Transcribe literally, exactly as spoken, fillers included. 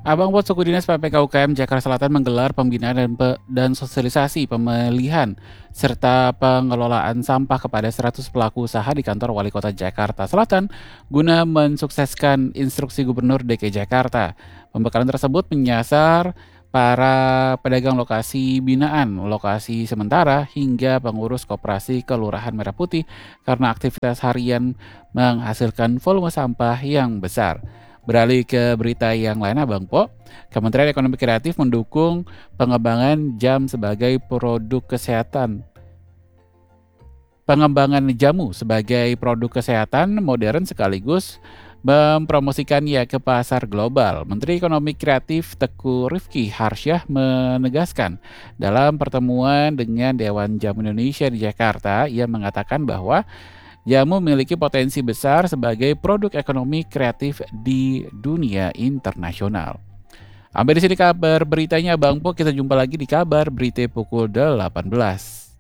Abang Bot Suku Dinas P P K U K M Jakarta Selatan menggelar pembinaan dan, pe- dan sosialisasi pemilihan serta pengelolaan sampah kepada seratus pelaku usaha di kantor Wali Kota Jakarta Selatan guna mensukseskan instruksi Gubernur D K I Jakarta. Pembekalan tersebut menyasar para pedagang lokasi binaan, lokasi sementara, hingga pengurus koperasi Kelurahan Merah Putih karena aktivitas harian menghasilkan volume sampah yang besar. Beralih ke berita yang lain, Abang Po, Kementerian Ekonomi Kreatif mendukung pengembangan jam sebagai produk kesehatan. Pengembangan jamu sebagai produk kesehatan modern sekaligus mempromosikannya ke pasar global. Menteri Ekonomi Kreatif Teguh Rifki Harsyah menegaskan dalam pertemuan dengan Dewan Jamu Indonesia di Jakarta, ia mengatakan bahwa jamu memiliki potensi besar sebagai produk ekonomi kreatif di dunia internasional. Sampai di sini kabar beritanya Bang Po, kita jumpa lagi di kabar berita pukul delapan belas.